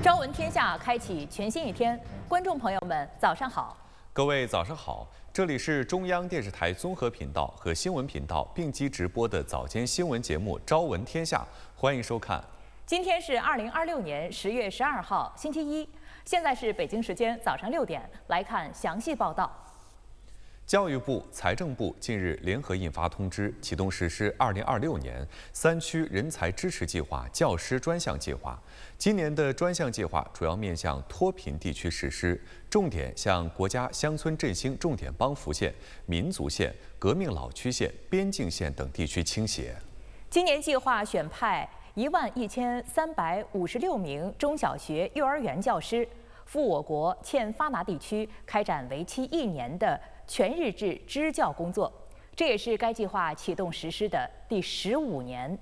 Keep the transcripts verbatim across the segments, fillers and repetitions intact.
朝闻天下，开启全新一天。观众朋友们，早上好！ 各位早上好，这里是中央电视台综合频道和新闻频道并机直播的早间新闻节目《朝闻天下》，欢迎收看。 今天是二零二六年十月十二号，星期一，现在是北京时间早上六点，来看详细报道。 教育部、财政部近日联合印发通知，启动实施二零二六年三区人才支持计划教师专项计划。今年的专项计划主要面向脱贫地区实施，重点向国家乡村振兴重点帮扶县、民族县、革命老区县、边境县等地区倾斜。 今年计划选派一万一千三百五十六名中小学、幼儿园教师，赴我国欠发达地区开展为期一年的全日制支教工作，这也是该计划启动实施的第十五年。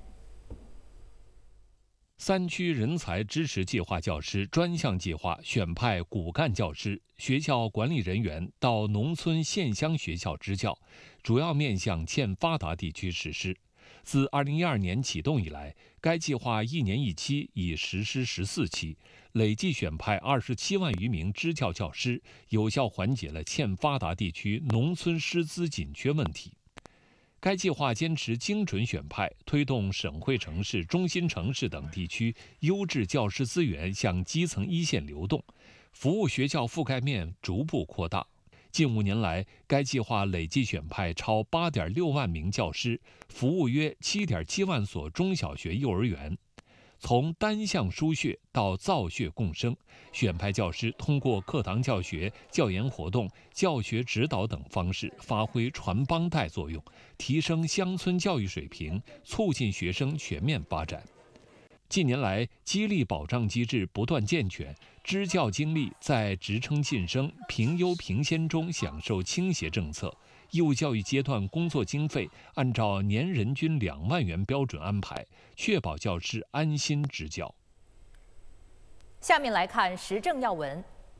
三区人才支持计划教师专项计划选派骨干教师、学校管理人员到农村县乡学校支教，主要面向欠发达地区实施。自二零一二年启动以来，该计划一年一期，已实施十四期，累计选派二十七万余名支教教师，有效缓解了欠发达地区农村师资紧缺问题。该计划坚持精准选派，推动省会城市、中心城市等地区优质教师资源向基层一线流动，服务学校覆盖面逐步扩大。近五年来，该计划累计选派超八点六万名教师，服务约七点七万所中小学、幼儿园。从单向输血到造血共生，选派教师通过课堂教学、教研活动、教学指导等方式，发挥传帮带作用，提升乡村教育水平，促进学生全面发展。近年来，激励保障机制不断健全，支教经历在职称晋升、评优评先中享受倾斜政策。义务教育阶段工作经费按照年人均两万元标准安排，确保教师安心支教。 下面来看时政要闻。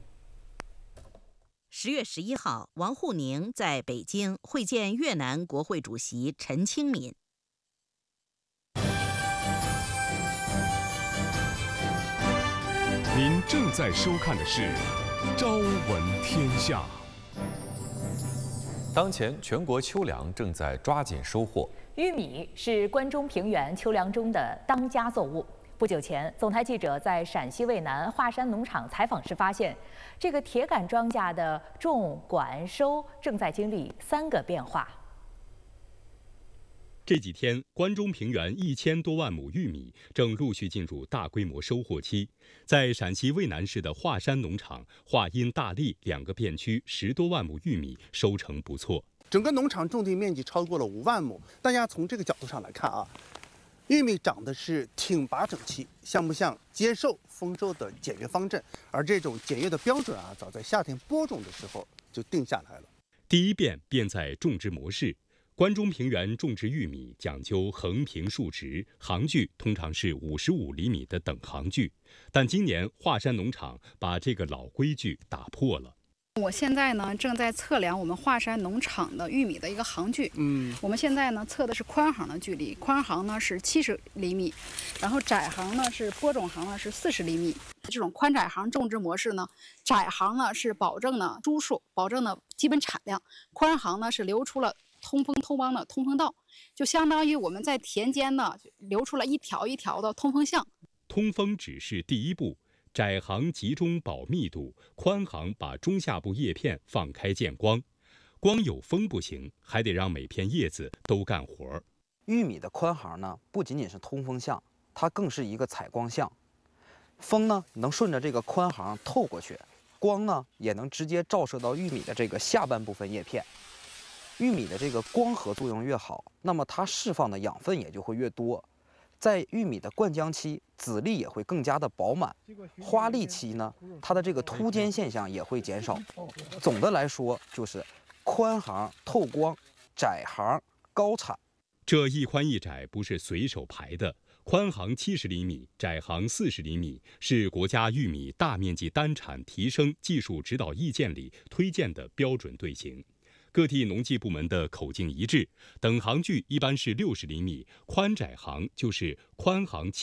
十月十一号，王沪宁在北京会见越南国会主席陈清敏。 您正在收看的是《朝闻天下》。 当前全国秋粮正在抓紧收获， 玉米是关中平原秋粮中的当家作物。不久前，总台记者在陕西渭南华山农场采访时发现，这个铁杆庄稼的种、管、收正在经历三个变化。 这几天，关中平原一千多万亩玉米正陆续进入大规模收获期。在陕西渭南市的华山农场、华阴、大荔两个片区，十多万亩玉米收成不错。 整个农场种地面积超过了五万亩。大家从这个角度上来看啊，玉米长得是挺拔整齐，像不像接受丰收的检阅方阵？而这种检阅的标准啊，早在夏天播种的时候就定下来了。 第一变便在种植模式。关中平原种植玉米讲究横平竖直，行距通常是五十五厘米的等行距，但今年华山农场把这个老规矩打破了。 我现在呢正在测量我们华山农场的玉米的一个行距。嗯，我们现在呢测的是宽行的距离，宽行呢是七十厘米，然后窄行呢是播种行呢是四十厘米。这种宽窄行种植模式呢，窄行呢是保证呢株数，保证呢基本产量；宽行呢是留出了通风透光的通风道，就相当于我们在田间呢留出了一条一条的通风巷。 通风只是第一步，窄行集中保密度，宽行把中下部叶片放开见光。光有风不行，还得让每片叶子都干活。 玉米的宽行呢，不仅仅是通风巷，它更是一个采光巷。风呢能顺着这个宽行透过去，光呢也能直接照射到玉米的这个下半部分叶片。玉米的这个光合作用越好，那么它释放的养分也就会越多。在玉米的灌浆期，籽粒也会更加的饱满；花粒期呢，它的这个凸尖现象也会减少。总的来说，就是宽行透光，窄行高产。 这一宽一窄不是随手排的，宽行七十厘米，窄行四十厘米，是国家玉米大面积单产提升技术指导意见里推荐的标准队形。各地农技部门的口径一致，等行距一般是六十厘米，宽窄行就是宽行